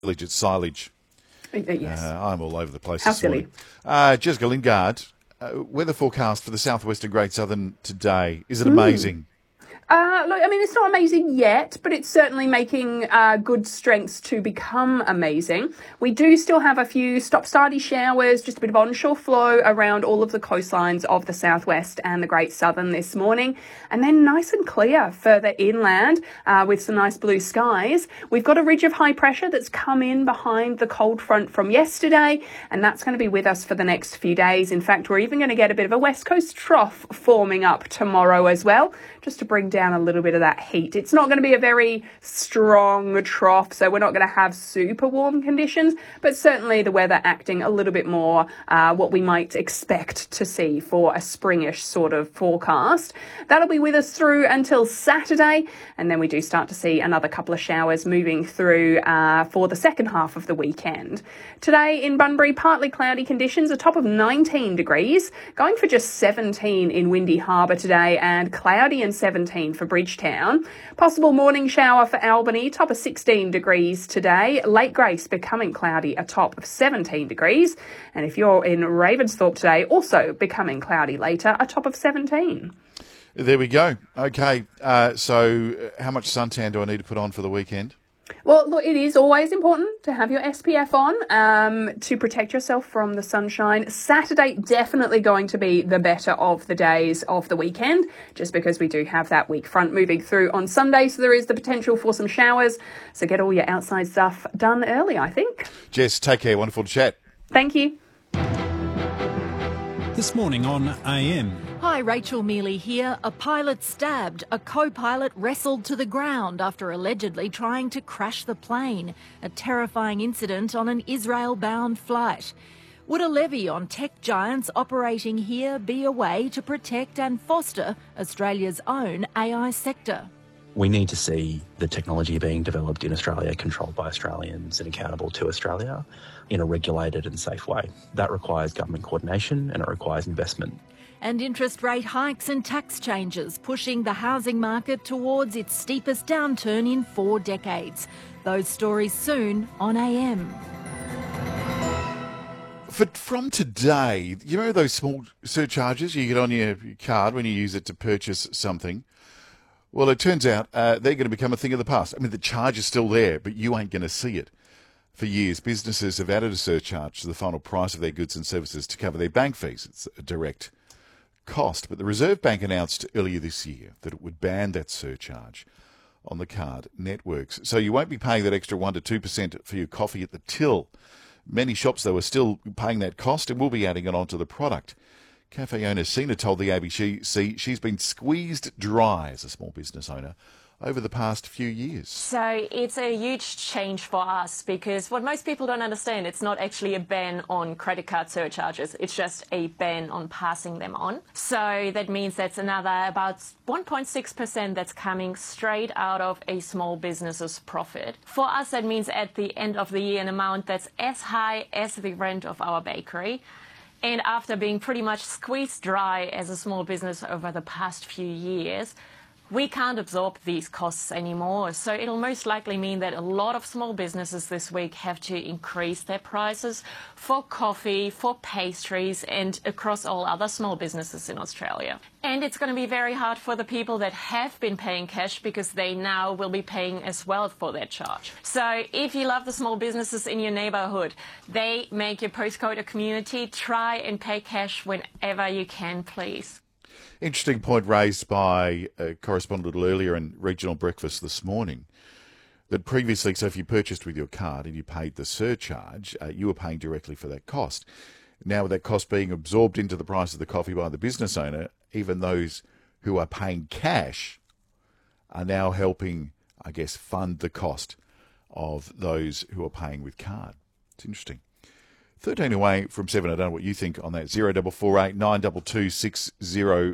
Silage, it's silage. Yes. I'm all over the place How this silly. morning. Jessica Lingard, weather forecast for the southwest and Great Southern today. Is it amazing? Look, I mean, it's not amazing yet, but it's certainly making good strengths to become amazing. We do still have a few stop-starty showers, just a bit of onshore flow around all of the coastlines of the southwest and the Great Southern this morning. And then nice and clear further inland with some nice blue skies. We've got a ridge of high pressure that's come in behind the cold front from yesterday, and that's going to be with us for the next few days. In fact, we're even going to get a bit of a west coast trough forming up tomorrow as well, just to bring down a little bit of that heat. It's not going to be a very strong trough, so we're not going to have super warm conditions, but certainly the weather acting a little bit more what we might expect to see for a springish sort of forecast. That'll be with us through until Saturday, and then we do start to see another couple of showers moving through for the second half of the weekend. Today in Bunbury, partly cloudy conditions, a top of 19 degrees, going for just 17 in Windy Harbour today, and cloudy and 17 for Bridgetown. Possible morning shower for Albany, top of 16 degrees today. Lake Grace becoming cloudy, a top of 17 degrees. And if you're in Ravensthorpe today, also becoming cloudy later, a top of 17. There we go. Okay, so how much suntan do I need to put on for the weekend? Well, look, it is always important to have your SPF on to protect yourself from the sunshine. Saturday definitely going to be the better of the days of the weekend, just because we do have that weak front moving through on Sunday, so there is the potential for some showers. So get all your outside stuff done early, I think. Jess, take care. Wonderful to chat. Thank you. This morning on AM. Hi, Rachel Mealy here. A pilot stabbed. A co-pilot wrestled to the ground after allegedly trying to crash the plane. A terrifying incident on an Israel-bound flight. Would a levy on tech giants operating here be a way to protect and foster Australia's own AI sector? We need to see the technology being developed in Australia, controlled by Australians and accountable to Australia in a regulated and safe way. That requires government coordination and it requires investment. And interest rate hikes and tax changes pushing the housing market towards its steepest downturn in 4 decades. Those stories soon on AM. From today, you know those small surcharges you get on your card when you use it to purchase something? Well, it turns out they're going to become a thing of the past. I mean, the charge is still there, but you ain't going to see it. For years, businesses have added a surcharge to the final price of their goods and services to cover their bank fees. It's a direct cost. But the Reserve Bank announced earlier this year that it would ban that surcharge on the card networks. So you won't be paying that extra 1% to 2% for your coffee at the till. Many shops, though, are still paying that cost and will be adding it onto the product. Cafe owner Sina told the ABC she's been squeezed dry as a small business owner over the past few years. So it's a huge change for us because what most people don't understand, it's not actually a ban on credit card surcharges. It's just a ban on passing them on. So that means that's another about 1.6% that's coming straight out of a small business's profit. For us, that means at the end of the year, an amount that's as high as the rent of our bakery. And after being pretty much squeezed dry as a small business over the past few years, we can't absorb these costs anymore. So it'll most likely mean that a lot of small businesses this week have to increase their prices for coffee, for pastries, and across all other small businesses in Australia. And it's going to be very hard for the people that have been paying cash because they now will be paying as well for their charge. So if you love the small businesses in your neighbourhood, they make your postcode a community. Try and pay cash whenever you can, please. Interesting point raised by a correspondent a little earlier in Regional Breakfast this morning, that previously, so if you purchased with your card and you paid the surcharge, you were paying directly for that cost. Now with that cost being absorbed into the price of the coffee by the business owner, even those who are paying cash are now helping, I guess, fund the cost of those who are paying with card. It's interesting. 13 away from 7. I don't know what you think on that. 0448 922 604.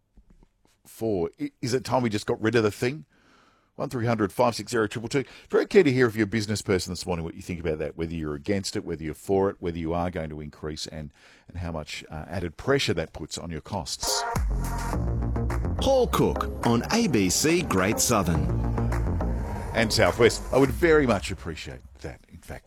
Is it time we just got rid of the thing? 1300 560 222. Very keen to hear if you're a business person this morning what you think about that, whether you're against it, whether you're for it, whether you are going to increase and how much added pressure that puts on your costs. Paul Cook on ABC Great Southern. and Southwest. I would very much appreciate that, in fact.